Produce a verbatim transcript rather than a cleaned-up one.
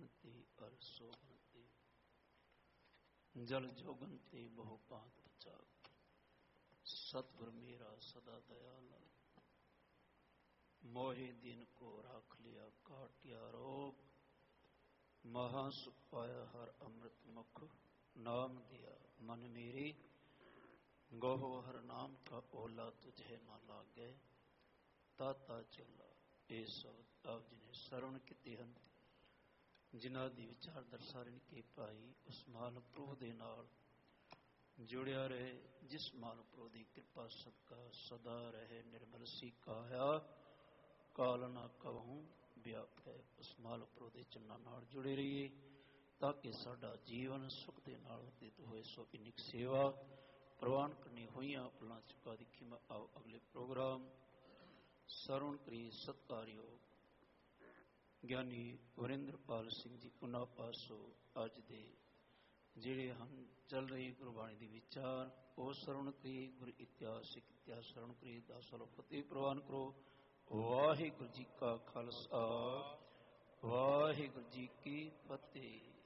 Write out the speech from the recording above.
बनती अर सो बनती जल जोगनती बहु पात बचाव सतगुर मेरा सदा दयाल मोहे दिन को राख लिया काटिया रोग महा सुख पाया हर अमृत मुख नाम दिया मन मेरे गहो हर नाम का ओला तुझे न लागे ताता चोला ਇਹ ਸ਼ਬਦ ਆਪ ਜੀ ਨੇ ਸਰਵਣ ਕੀਤੇ ਹਨ ਜਿਨ੍ਹਾਂ ਦੀ ਵਿਚਾਰ ਦਰਸਾਰਨ ਕੇ ਭਾਈ ਉਸ ਮਹਾਂਪੁਰਖ ਦੇ ਨਾਲ ਜੁੜਿਆ ਰਹੇ ਜਿਸ ਮਹਾਂਪੁਰਖ ਦੀ ਕਿਰਪਾ ਸਦਕਾ ਸਦਾ ਰਹੇ ਨਿਰਮਲ ਸੀ ਕਾਇਆ ਕਾਲ ਨਾ ਕਹੂੰ ਵਿਆਪੈ ਉਸ ਮਹਾਂਪੁਰਖ ਦੇ ਚੰਨਾਂ ਨਾਲ ਜੁੜੇ ਰਹੀਏ ਤਾਂ ਕਿ ਸਾਡਾ ਜੀਵਨ ਸੁਖ ਦੇ ਨਾਲ ਬਤੀਤ ਹੋਏ। ਸੋ ਇੰਨੀ ਸੇਵਾ ਪ੍ਰਵਾਨ ਕਰਨੀ ਹੋਈਆਂ ਭੁੱਲਾਂ ਚੁਕਾ ਦੀ ਖਿਮਾ। ਆਓ ਅਗਲੇ ਪ੍ਰੋਗਰਾਮ ਸਰਵਣ ਕਰੀ ਸਤਿਕਾਰਯੋਗ ਗਿਆਨੀ ਵਰਿੰਦਰਪਾਲ ਸਿੰਘ ਜੀ ਉਹਨਾਂ ਪਾਸੋਂ ਅੱਜ ਦੇ ਜਿਹੜੇ ਹਨ ਚੱਲ ਰਹੀ ਗੁਰਬਾਣੀ ਦੀ ਵਿਚਾਰ ਉਹ ਸਰਵਣ ਕਰੀ ਗੁਰ ਇਤਿਹਾਸਿਕ ਇਤਿਹਾਸ ਸਰਵਣ ਕਰੀ ਦਾ ਸਲੋ ਫਤਿਹ ਪ੍ਰਵਾਨ ਕਰੋ। ਵਾਹਿਗੁਰੂ ਜੀ ਕਾ ਖਾਲਸਾ ਵਾਹਿਗੁਰੂ ਜੀ ਕੀ ਫਤਿਹ।